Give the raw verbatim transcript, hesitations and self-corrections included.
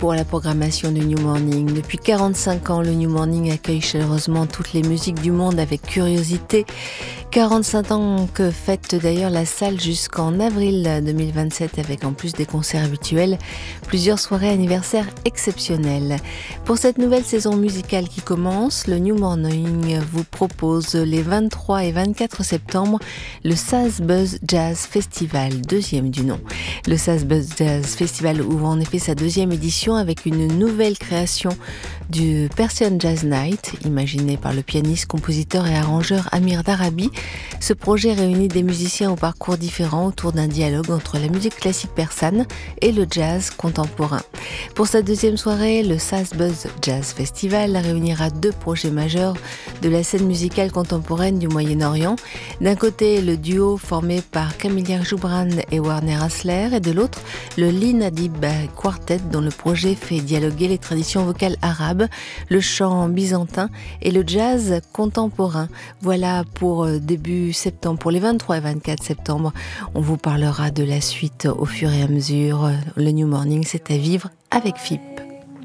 pour la programmation du New Morning. Depuis quarante-cinq ans, le New Morning accueille chaleureusement toutes les musiques du monde avec curiosité. quarante-cinq ans que fête d'ailleurs la salle jusqu'en avril deux mille vingt-sept avec en plus des concerts habituels, plusieurs soirées anniversaires exceptionnelles. Pour cette nouvelle saison musicale qui commence, le New Morning vous propose les vingt-trois et vingt-quatre septembre le Saz Buzz Jazz Festival, deuxième du nom. Le Saz Buzz Jazz Festival ouvre en effet sa deuxième édition avec une nouvelle création du Persian Jazz Night, imaginé par le pianiste, compositeur et arrangeur Amir Darabi. Ce projet réunit des musiciens au parcours différents autour d'un dialogue entre la musique classique persane et le jazz contemporain. Pour sa deuxième soirée, le Saz Buzz Jazz Festival réunira deux projets majeurs de la scène musicale contemporaine du Moyen-Orient. D'un côté, le duo formé par Camilla Joubran et Warner Asler, et de l'autre, le Lin Adib Quartet, dont le projet fait dialoguer les traditions vocales arabes, le chant byzantin et le jazz contemporain. Voilà pour début septembre, pour les vingt-trois et vingt-quatre septembre. On vous parlera de la suite au fur et à mesure. Le New Morning, c'est à vivre avec F I P.